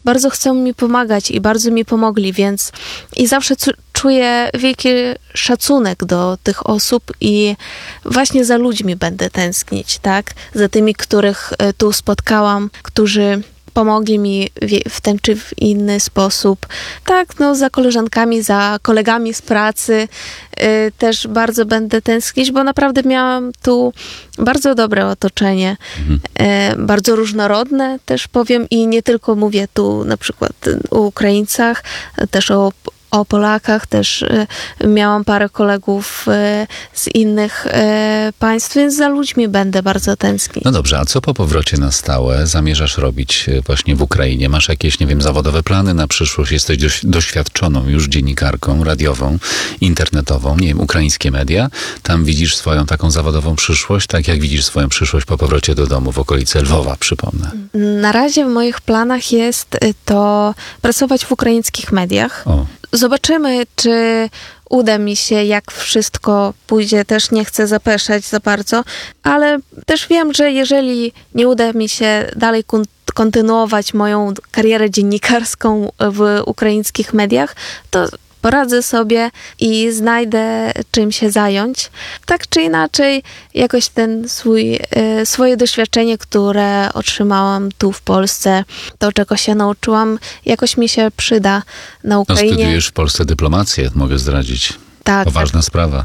bardzo chcą mi pomagać i bardzo mi pomogli, więc i zawsze czuję wielki szacunek do tych osób i właśnie za ludźmi będę tęsknić, tak? Za tymi, których tu spotkałam, którzy pomogli mi w ten czy w inny sposób. Tak, no za koleżankami, za kolegami z pracy też bardzo będę tęsknić, bo naprawdę miałam tu bardzo dobre otoczenie. Bardzo różnorodne też powiem i nie tylko mówię tu na przykład o Ukraińcach, też o Polakach, też miałam parę kolegów z innych państw, więc za ludźmi będę bardzo tęsknić. No dobrze, a co po powrocie na stałe zamierzasz robić właśnie w Ukrainie? Masz jakieś, nie wiem, zawodowe plany na przyszłość? Jesteś doświadczoną już dziennikarką radiową, internetową, nie wiem, ukraińskie media. Tam widzisz swoją taką zawodową przyszłość, tak jak widzisz swoją przyszłość po powrocie do domu w okolicy Lwowa, przypomnę. Na razie w moich planach jest to pracować w ukraińskich mediach. Zobaczymy, czy uda mi się, jak wszystko pójdzie. Też nie chcę zapeszać za bardzo, ale też wiem, że jeżeli nie uda mi się dalej kontynuować moją karierę dziennikarską w ukraińskich mediach, to poradzę sobie i znajdę czym się zająć. Tak czy inaczej, jakoś swoje doświadczenie, które otrzymałam tu w Polsce, to czego się nauczyłam, jakoś mi się przyda na Ukrainie. No, studiujesz w Polsce dyplomację, mogę zdradzić. Tak. Poważna sprawa.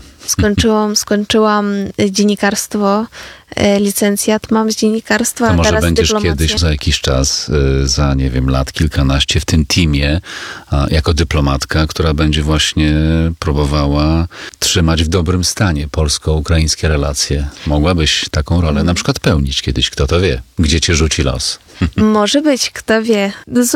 Skończyłam dziennikarstwo, licencjat mam z dziennikarstwa. To może teraz będziesz dyplomację. kiedyś za jakiś czas, za nie wiem, lat kilkanaście w tym teamie, jako dyplomatka, która będzie właśnie próbowała trzymać w dobrym stanie polsko-ukraińskie relacje. Mogłabyś taką rolę na przykład pełnić kiedyś, kto to wie, gdzie cię rzuci los. Może być, kto wie.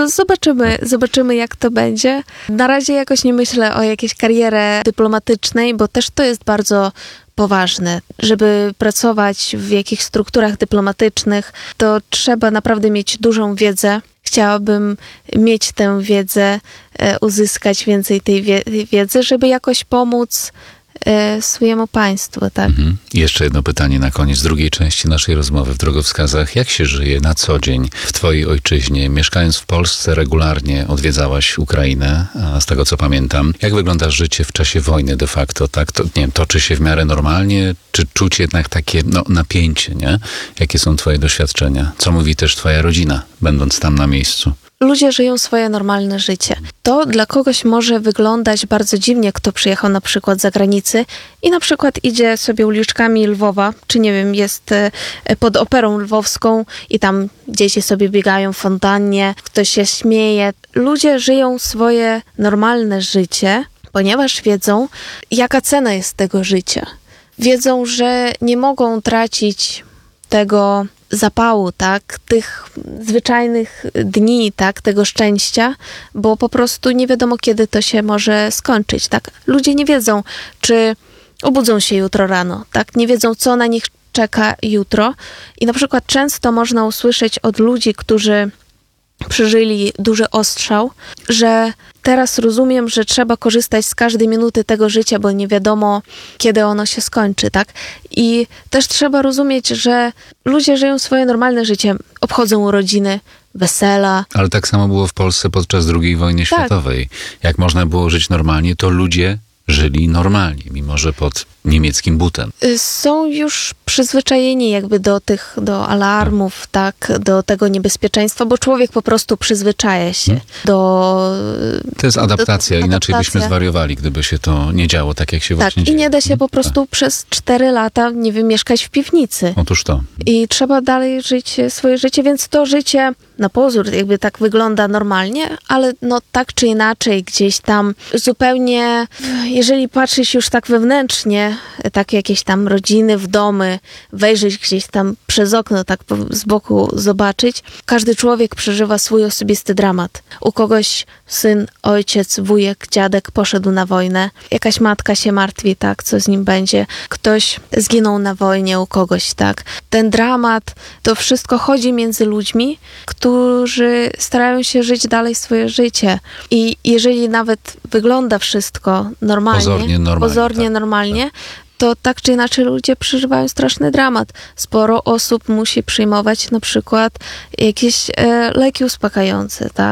Zobaczymy jak to będzie. Na razie jakoś nie myślę o jakiejś karierze dyplomatycznej, bo też to jest bardzo poważne. Żeby pracować w jakichś strukturach dyplomatycznych, to trzeba naprawdę mieć dużą wiedzę. Chciałabym mieć tę wiedzę, uzyskać więcej tej wiedzy, żeby jakoś pomóc swojemu państwu, tak? I jeszcze jedno pytanie na koniec drugiej części naszej rozmowy w Drogowskazach. Jak się żyje na co dzień w twojej ojczyźnie? Mieszkając w Polsce regularnie odwiedzałaś Ukrainę, a z tego co pamiętam. Jak wygląda życie w czasie wojny de facto? Tak, to, nie wiem, toczy się w miarę normalnie? Czy czuć jednak takie napięcie, nie? Jakie są twoje doświadczenia? Co mówi też twoja rodzina, będąc tam na miejscu? Ludzie żyją swoje normalne życie. To dla kogoś może wyglądać bardzo dziwnie, kto przyjechał na przykład z zagranicy i na przykład idzie sobie uliczkami Lwowa, czy nie wiem, jest pod Operą Lwowską i tam dzieci sobie biegają w fontannie, ktoś się śmieje. Ludzie żyją swoje normalne życie, ponieważ wiedzą, jaka cena jest tego życia. Wiedzą, że nie mogą tracić tego zapału, tak, tych zwyczajnych dni, tak, tego szczęścia, bo po prostu nie wiadomo, kiedy to się może skończyć, tak. Ludzie nie wiedzą, czy obudzą się jutro rano, tak, nie wiedzą, co na nich czeka jutro i na przykład często można usłyszeć od ludzi, którzy przeżyli duży ostrzał, że teraz rozumiem, że trzeba korzystać z każdej minuty tego życia, bo nie wiadomo, kiedy ono się skończy, tak? I też trzeba rozumieć, że ludzie żyją swoje normalne życie, obchodzą urodziny, wesela. Ale tak samo było w Polsce podczas II wojny światowej. Jak można było żyć normalnie, to ludzie żyli normalnie, mimo że pod niemieckim butem. Są już przyzwyczajeni jakby do alarmów, tak, do tego niebezpieczeństwa, bo człowiek po prostu przyzwyczaja się do... To jest adaptacja, inaczej byśmy zwariowali, gdyby się to nie działo tak, jak się właśnie dzieje. I nie da się po prostu przez 4 lata, nie wiem, mieszkać w piwnicy. Otóż to. I trzeba dalej żyć swoje życie, więc to życie na pozór jakby tak wygląda normalnie, ale no tak czy inaczej gdzieś tam zupełnie, jeżeli patrzeć już tak wewnętrznie, tak jakieś tam rodziny w domy, wejrzeć gdzieś tam przez okno, tak z boku zobaczyć, każdy człowiek przeżywa swój osobisty dramat. U kogoś syn, ojciec, wujek, dziadek poszedł na wojnę, jakaś matka się martwi, tak, co z nim będzie, ktoś zginął na wojnie u kogoś, tak. Ten dramat, to wszystko chodzi między ludźmi, którzy starają się żyć dalej swoje życie. I jeżeli nawet wygląda wszystko pozornie normalnie, to tak czy inaczej ludzie przeżywają straszny dramat. Sporo osób musi przyjmować na przykład jakieś leki uspokajające, tak?